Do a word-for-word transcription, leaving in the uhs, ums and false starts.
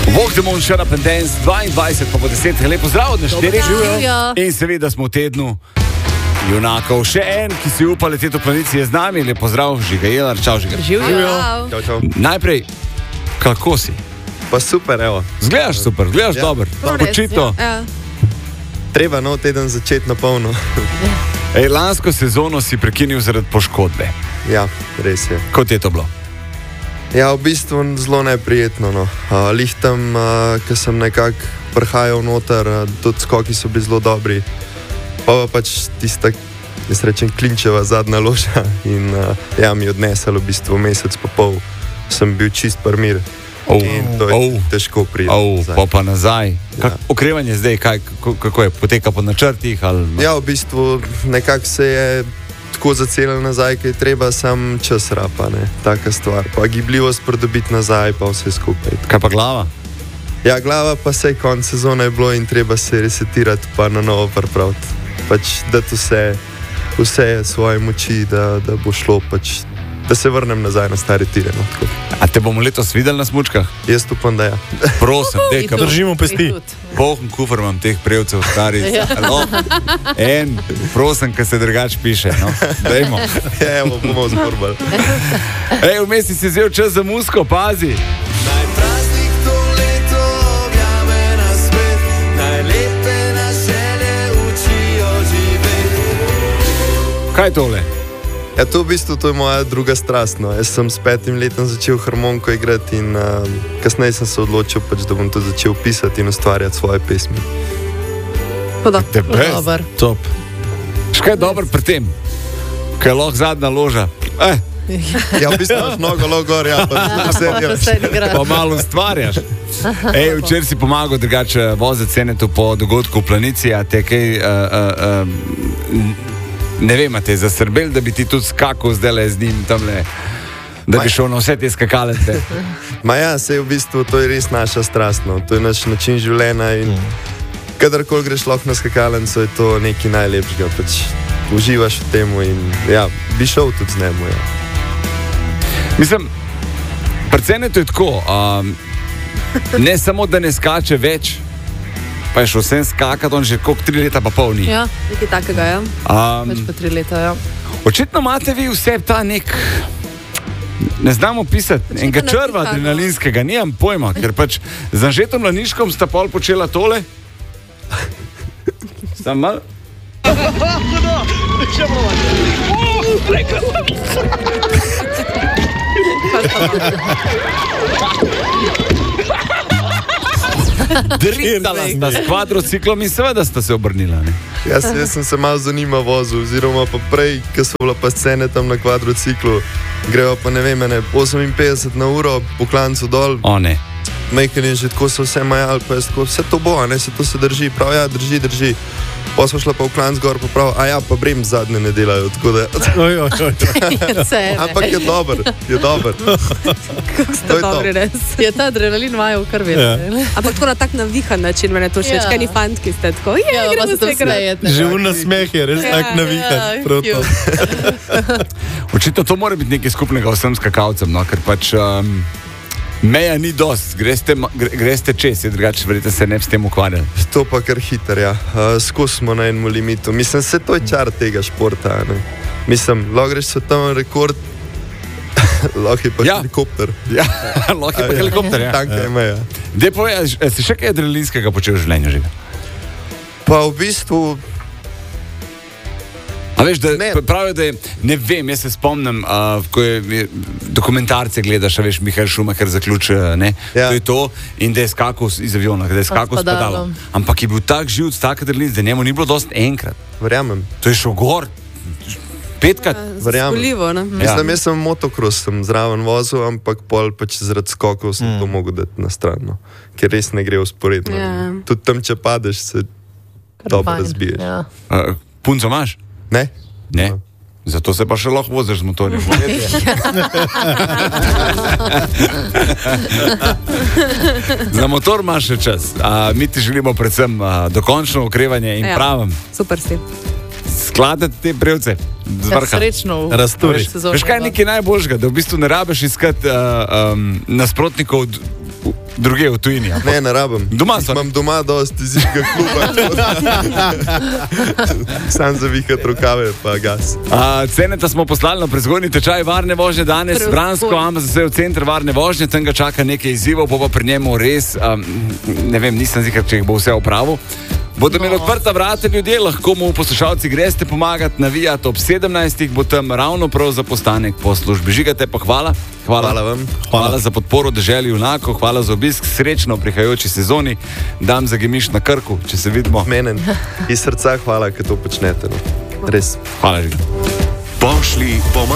Walk the Moon, Shut Up and Dance, dvaindvajset pa po deset, lepo zdrav od naštirih. In seveda smo v tednu junakov. Še en, ki si upa leteti v planici, je z nami. Lepo zdrav, Žiga Jelar, čau Žiga. Živijo. Čau, čau. Najprej, kako si? Pa super, evo. Zgledaš super, zgledaš Ja. dober. Počito. Ja. Treba nov teden začeti na polno. Ej, lansko sezono si prekinil zaradi poškodbe. Ja, res je. Kot je to bilo? Ja, v bistvu zelo neprijetno. No. Uh, lih tam, uh, ko sem nekako prihajal noter, uh, tudi skoki so bili zelo dobri. Pa pa pač tista, jaz rečem, klinčeva zadnja loža in uh, ja, mi je odnesel v bistvu mesec pa pol. Sem bil čist parmir. Oh, In to je oh, težko priti. oh, pa pa nazaj. Kak, Ja. okrevanje zdaj, kaj, kako, kako je, poteka po načrtih? Ali... Ja, v bistvu nekako se je tako zacelil nazaj, kaj je treba, sam čas rapa, ne, taka stvar. Pa gibljivost pridobiti nazaj, pa vse skupaj. Kaj pa glava? Ja, glava pa se je konc sezone je bilo in treba se resetirati pa na novo pripraviti. Pač dati vse, vse svoje moči, da, da bo šlo, pač, da se vrnem nazaj na stare tire. No, tako. A te bomo letos videli na smučkah? Jaz upam, da ja. Prosim, dej, kam Držimo pesti. poln kufr imam teh prevcev starih. Ja. Alo, en, prosim, ki se drugače piše. No. Dajmo. Ja, evo, bomo zborbali. Ej, vmes si si vzel čas za musko, pazi. Kaj je tole? Ja, to v bistvu to je moja druga strast. No. Jaz sem s petim letom začel harmoniko igrati in uh, kasneje sem se odločil, pač, da bom to začel pisati in ustvarjati svoje pesmi. The best. Dobar. Top. Škaj je dobro pri tem? Kaj je lahko zadnja loža? Eh, Ja, v bistvu imaš nogo lo gor, ja, pa vse Pa delaš. se igra. pa malo ustvarjaš. Ej, včeraj si pomagal drugače voziti cenetu po dogodku v planici, a te kaj, uh, uh, uh, ne vem, a te je zasrbel, da bi ti tudi skakal zdaj z njim tamle, da bi šel na vse te skakalence. Ma ja, se je v bistvu, to je res naša strast, no. To je naš način življenja in kadarkoli greš lahko na skakalenco, je to nekaj najlepšega, pač uživaš v tem in ja, bi šel tudi z njemu, ja. Mislim, pri cenetu je tako, um, ne samo, da ne skače več, pa je šel vsem skakati, on že koliko tri leta pa pol ni. Ja, nekaj takega, ja. Um, Več pa tri leta, ja. Očitno imate vi vse ta nek, ne znamo pisati, enega črva napihano. adrenalinskega, nimam pojma, ker pač z Anžetom Laniškom sta pol počela tole. Sam mal. Dritala sta s kvadrociklom in seveda sta se obrnila. Ne? Jaz, jaz sem se malo zanimal vozil, oziroma pa prej, ko so bila pa scene tam na kvadrociklu, grejo pa ne vem, ne, oseminpetdeset na uro po klancu dol, O ne. Majken je že tako so vse majali, pa jaz tako, vse to bo, a ne, se to se drži, prav, ja, drži, drži. Pa smo šla pa v klanc gor, pa prav, a ja, pa brem zadnje ne delajo, tako da, Oj, oj, oj. ampak je dober, je dober. Kako ste To je to. dobri, res. Je ta adrenalin vajo v krvi. Ja. Ampak tako na tak navihan način, mene to všeč, Ja. kaj ni fantki ste tako. Je, Ja, pa gremo se tam se igrati. smejete. Že v nasmeh je res Ja, tak navihan. ja, Prav to. Očitno to mora biti nekaj skupnega vsem skakalcem, no? Ker pač um, meja ni dost, greste, ma- gre, greste čez, je drugače, verjete se ne bi s tem ukvarjali. To pa kar hiter, ja. Uh, Skozi smo na enem limitu. Mislim, se to je čar tega športa, a ne. Mislim, lahko greš svetovni rekord, lahko je pa Ja. helikopter. Ja, lahko je pa helikopter, ja. Tanka je meja. Dej povej, a si še kaj adrenalinskega počel v življenju že? Pa v bistvu, A veš, da Ne. pravijo, da je, ne vem, jaz se spomnim, uh, ko je, je dokumentarce gledaš, a veš, Mihael Schumacher zaključi, ne, Ja. to je to, in da je skakal iz aviona, da je skakal s padalom. padalom. Ampak je bil tak živc, tak adrenalin, da njemu ni bilo dost enkrat. verjamem, To je šel gor, petkrat. verjamem. Zaskoljivo, ne? Mislim, jaz sem motocross sem zraven vozil, ampak pol pač zaradi skokov sem mm. to mogel dati na stran, no. Ker res ne gre usporedno. Ja. Tudi tam, če padeš, se dobro razbiješ. Ja. Uh, punco imaš? Ne? Ne. Zato se pa še lahko voziš z motorjem. Za motor imaš še čas. A, mi ti želimo predvsem a, dokončno okrevanje in Ja. pravim. Super si. Skladati te brevce z Ja, vrha. srečno v Razturi. sezoni. Veš kaj je nekaj najboljšega, da v bistvu ne rabiš iskati uh, um, nasprotnikov d- v- druge v tujini. a pa- Ne, ne rabim. Doma so, ne? Imam doma dosti izidnega kluba. Sam zavihat rokave, pa gas. A, Ceneta smo poslali na prezgodnji tečaj varne vožnje danes, Prav, Vransko, ful. ampak zdaj v center varne vožnje, tam ga čaka nekaj izzivov, bo pa pri njemu res, um, ne vem, nisem zikar, če jih bo vse opravil. Bodo imeli odprta vrata ljudje, lahko mu poslušalci greste pomagati, navijati ob sedemnajstih, bo tam ravno prav za postanek po službi. Žigate pa hvala. Hvala, Hvala vam. hvala. Hvala za podporo deželi junako, hvala za obisk, srečno v prihajajoči sezoni. Dam za gemiš na Krku, če se vidimo. Menen. Iz srca hvala, ker to počnete. No. Res. Hvala, Žiga. Pošli pomagati.